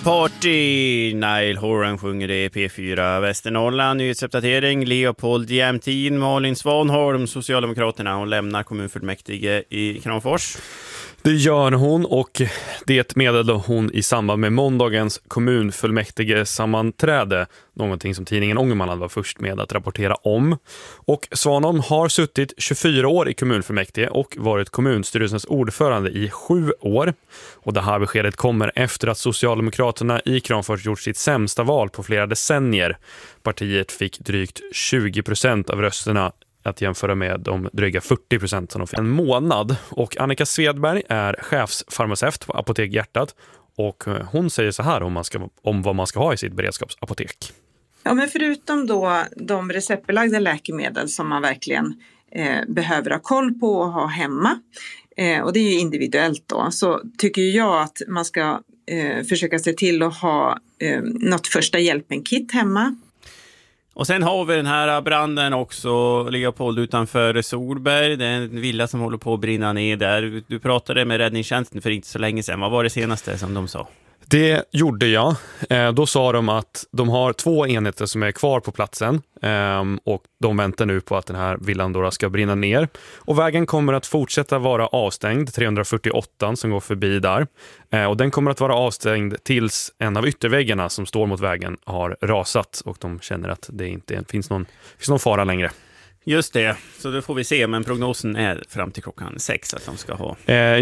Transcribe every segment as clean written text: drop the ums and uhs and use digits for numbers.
Party, Nile Horan sjunger det i P4 Västernorrland. Nyhetsuppdatering, Leopold Jämtin, Malin Svanholm, Socialdemokraterna. Hon lämnar kommunfullmäktige i Kramfors. Det gör hon, och det meddelade hon i samband med måndagens kommunfullmäktige sammanträde. Någonting som tidningen Ångermanland var först med att rapportera om. Och Svanholm har suttit 24 år i kommunfullmäktige och varit kommunstyrelsens ordförande i 7 år. Och det här beskedet kommer efter att Socialdemokraterna i Kramfors gjort sitt sämsta val på flera decennier. Partiet fick drygt 20% av rösterna, att jämföra med de dryga 40% som de fick en månad. Och Annika Svedberg är chefsfarmaceut på Apotek Hjärtat, och hon säger så här om vad man ska ha i sitt beredskapsapotek. Ja, men förutom då de receptbelagda läkemedel som man verkligen behöver ha koll på och ha hemma, och det är ju individuellt då, så tycker jag att man ska försöka se till att ha något första hjälpen-kit hemma. Och sen har vi den här branden också, Leopold, utanför Solberg. Det är en villa som håller på att brinna ner där. Du pratade med räddningstjänsten för inte så länge sedan. Vad var det senaste som de sa? Det gjorde jag. Då sa de att de har 2 enheter som är kvar på platsen, och de väntar nu på att den här villan då ska brinna ner. Och vägen kommer att fortsätta vara avstängd, 348 som går förbi där. Och den kommer att vara avstängd tills en av ytterväggarna som står mot vägen har rasat och de känner att det inte finns någon fara längre. Just det, så då får vi se, men prognosen är fram till klockan 6 att de ska ha.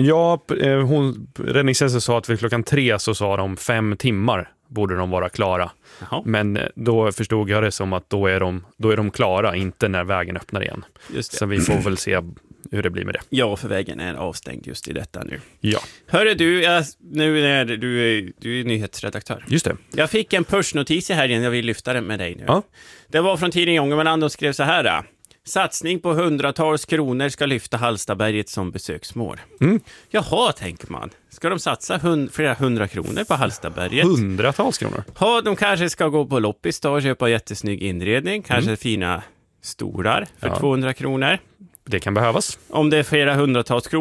Räddningstjänsten sa att vid klockan 3 så sa de 5 timmar borde de vara klara. Jaha. Men då förstod jag det som att då är de klara, inte när vägen öppnar igen. Just det. Så vi får väl se hur det blir med det. Ja, för vägen är avstängd just i detta nu. Ja. Hörru du, nu är du är nyhetsredaktör. Just det. Jag fick en pushnotis i helgen, jag vill lyfta den med dig nu. Ja. Det var från tidningen Ångermanland och skrev så här: satsning på 100-tals kronor ska lyfta Hallstaberget som besöksmål. Jaha, tänker man. Ska de satsa flera 100 kronor på Hallstaberget? 100-tals kronor? Ja, de kanske ska gå på loppis då och köpa jättesnygg inredning. Kanske fina stolar för 200 kronor. Det kan behövas. Om det är flera 100-tals kronor